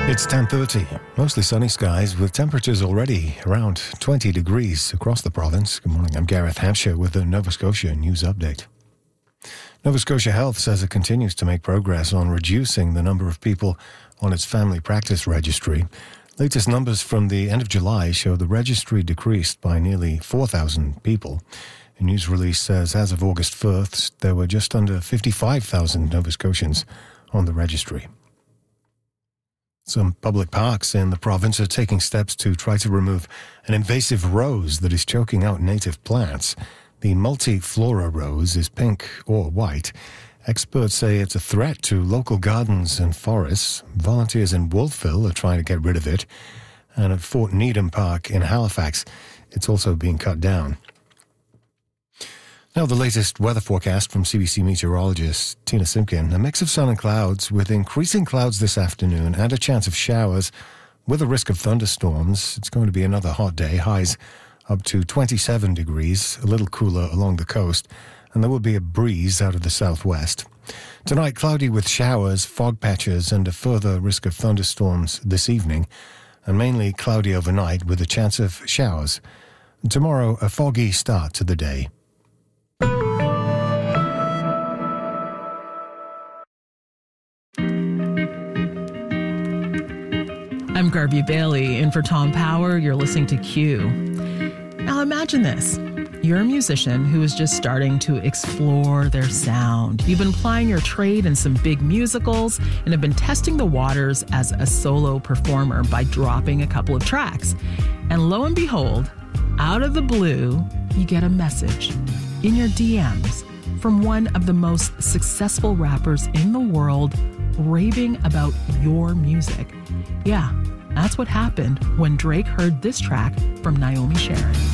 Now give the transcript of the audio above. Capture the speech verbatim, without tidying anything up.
It's ten thirty, mostly sunny skies with temperatures already around twenty degrees across the province. Good morning, I'm Gareth Hampshire with the Nova Scotia News Update. Nova Scotia Health says it continues to make progress on reducing the number of people on its family practice registry. Latest numbers from the end of July show the registry decreased by nearly four thousand people. A news release says as of August first, there were just under fifty-five thousand Nova Scotians on the registry. Some public parks in the province are taking steps to try to remove an invasive rose that is choking out native plants. The multiflora rose is pink or white. Experts say it's a threat to local gardens and forests. Volunteers in Wolfville are trying to get rid of it. And at Fort Needham Park in Halifax, it's also being cut down. Now the latest weather forecast from C B C meteorologist Tina Simpkin. A mix of sun and clouds with increasing clouds this afternoon and a chance of showers with a risk of thunderstorms. It's going to be another hot day. Highs up to twenty-seven degrees, a little cooler along the coast, and there will be a breeze out of the southwest. Tonight, cloudy with showers, fog patches, and a further risk of thunderstorms this evening, and mainly cloudy overnight with a chance of showers. And tomorrow, a foggy start to the day. I'm Garvey Bailey, in for Tom Power. You're listening to Q. Now imagine this. You're a musician who is just starting to explore their sound. You've been plying your trade in some big musicals and have been testing the waters as a solo performer by dropping a couple of tracks. And lo and behold, out of the blue, you get a message in your D Ms from one of the most successful rappers in the world raving about your music. Yeah, that's what happened when Drake heard this track from Naomi Sharon.